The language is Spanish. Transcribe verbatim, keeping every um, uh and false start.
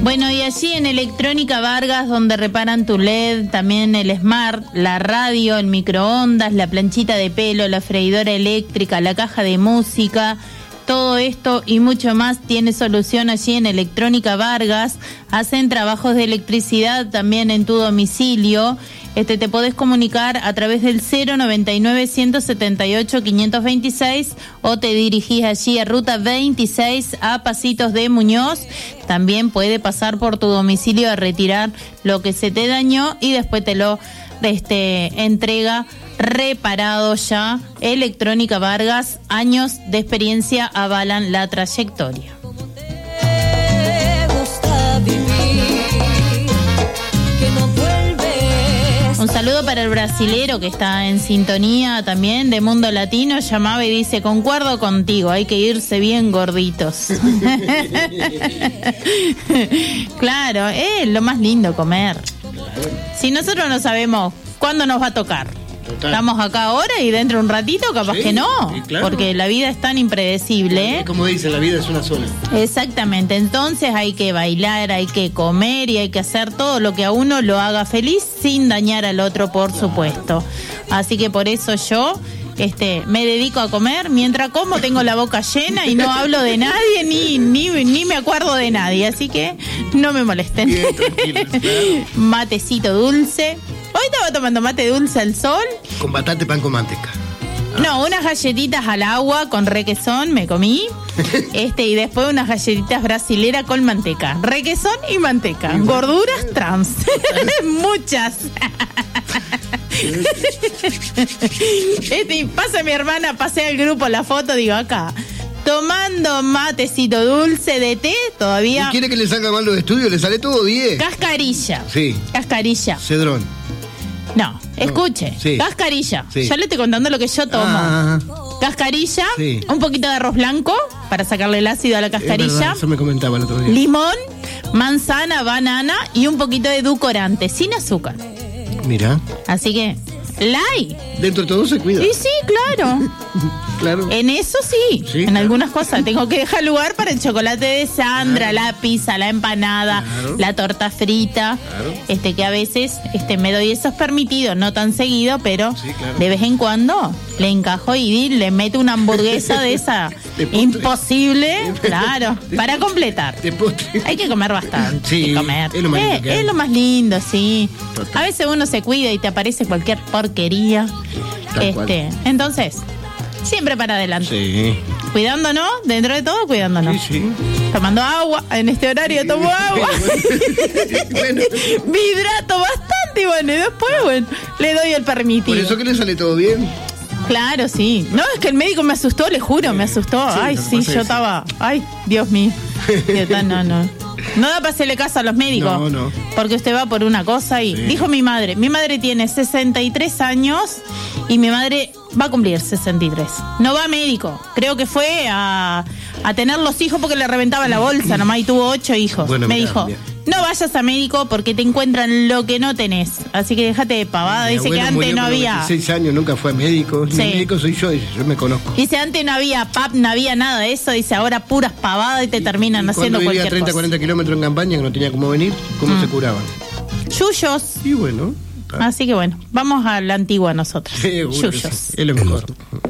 Bueno, y allí en Electrónica Vargas, donde reparan tu L E D, también el Smart, la radio, el microondas, la planchita de pelo, la freidora eléctrica, la caja de música, todo esto y mucho más tiene solución allí en Electrónica Vargas. Hacen trabajos de electricidad también en tu domicilio. Este, te podés comunicar a través del cero noventa y nueve, ciento setenta y ocho, quinientos veintiséis o te dirigís allí a Ruta veintiséis a Pasitos de Muñoz. También puede pasar por tu domicilio a retirar lo que se te dañó y después te lo este, entrega reparado ya. Electrónica Vargas, años de experiencia avalan la trayectoria. Un saludo para el brasilero que está en sintonía también de Mundo Latino. Llamaba y dice: concuerdo contigo, hay que irse bien gorditos. Claro, es lo más lindo comer. Si nosotros no sabemos cuándo nos va a tocar, total, estamos acá ahora y dentro de un ratito capaz sí, que no, sí, claro, porque la vida es tan impredecible. ¿eh? Como dice, la vida es una sola. Exactamente, entonces hay que bailar, hay que comer y hay que hacer todo lo que a uno lo haga feliz sin dañar al otro, por claro, supuesto. Así que por eso yo este me dedico a comer, mientras como tengo la boca llena y no hablo de nadie ni ni, ni me acuerdo de nadie, así que no me molesten. Bien, tranquilo, claro. Matecito dulce. Hoy estaba tomando mate dulce al sol. Con bastante pan con manteca. Ah. No, unas galletitas al agua con requesón me comí. Este, y después unas galletitas brasileras con manteca. Requesón y manteca. Y gorduras bueno, trans. Muchas. Este, y pasa mi hermana, pasé al grupo la foto, digo, acá. Tomando matecito dulce de té, todavía. ¿Y quiere que le salga mal los estudios? Le sale todo diez. Cascarilla. Sí. Cascarilla. Cedrón. No, escuche. No, sí. Cascarilla. Sí. Ya le estoy contando lo que yo tomo. Ah, cascarilla, sí, un poquito de arroz blanco para sacarle el ácido a la cascarilla. Es verdad, eso me comentaba el otro día. Limón, manzana, banana y un poquito de edulcorante, sin azúcar. Mira. Así que, light. Dentro de todo se cuida. Sí, sí, claro. Claro. En eso sí, sí, en claro, algunas cosas. Tengo que dejar lugar para el chocolate de Sandra, claro, la pizza, la empanada, claro, la torta frita. Claro. Este, que a veces este, me doy esos permitidos, no tan seguido, pero sí, claro, de vez en cuando le encajo y le meto una hamburguesa de esa de imposible, claro, para completar. Hay que comer bastante. Sí, comer. Es lo más lindo. Eh, es lo más lindo, sí. Total. A veces uno se cuida y te aparece cualquier porquería. Tal este, cual. Entonces, siempre para adelante. Sí. Cuidándonos, dentro de todo, cuidándonos. Sí, sí. Tomando agua, en este horario sí, tomo agua. Bueno. Me hidrato bastante y bueno, y después, bueno, le doy el permitido. Por eso que le sale todo bien. Claro, sí. No, es que el médico me asustó, le juro, me asustó. Sí, ay, sí, yo estaba... Ay, Dios mío. No, no. No da para hacerle caso a los médicos. No, no. Porque usted va por una cosa y... Sí. Dijo mi madre. Mi madre tiene sesenta y tres años y mi madre va a cumplir sesenta y tres. No va a médico. Creo que fue a, a tener los hijos porque le reventaba la bolsa nomás y tuvo ocho hijos. Bueno, me mirá, dijo... Mirá. No vayas a médico porque te encuentran lo que no tenés. Así que déjate de pavada. Dice que antes no había... dieciséis años, nunca fue a médico. Sí. El médico soy yo, yo me conozco. Dice, antes no había P A P, no había nada de eso. Dice, ahora puras pavadas y te y, terminan y haciendo cualquier cosa. treinta, cuarenta kilómetros en campaña que no tenía cómo venir, ¿cómo mm. se curaban? Yuyos. Y bueno. Así que bueno, vamos a la antigua nosotros. Yuyos. Sí, es lo mejor.